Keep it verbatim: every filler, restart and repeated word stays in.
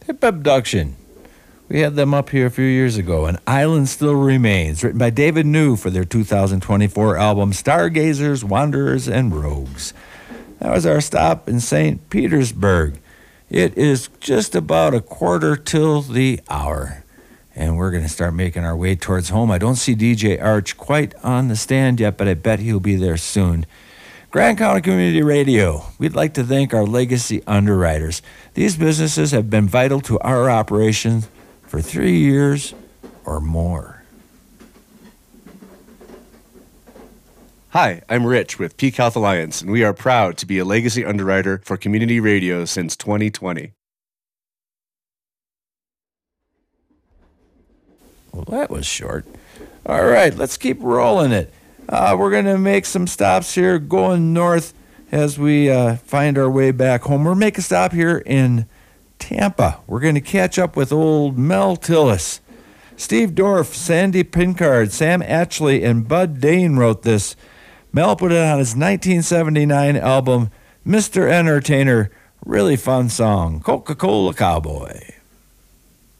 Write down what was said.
Hip Abduction. We had them up here a few years ago. An Island Still Remains, written by David New for their two thousand twenty-four album Stargazers, Wanderers, and Rogues. That was our stop in Saint Petersburg. It is just about a quarter till the hour, and we're going to start making our way towards home. I don't see D J Arch quite on the stand yet, but I bet he'll be there soon. Grand County Community Radio, we'd like to thank our legacy underwriters. These businesses have been vital to our operations for three years or more. Hi, I'm Rich with Peak Health Alliance, and we are proud to be a legacy underwriter for community radio since twenty twenty. Well, that was short. All right, let's keep rolling it. Uh, we're going to make some stops here going north as we uh, find our way back home. We'll make a stop here in Tampa. We're going to catch up with old Mel Tillis. Steve Dorff, Sandy Pinkard, Sam Atchley, and Bud Dane wrote this. Mel put it on his nineteen seventy-nine album, Mister Entertainer. Really fun song, Coca-Cola Cowboy.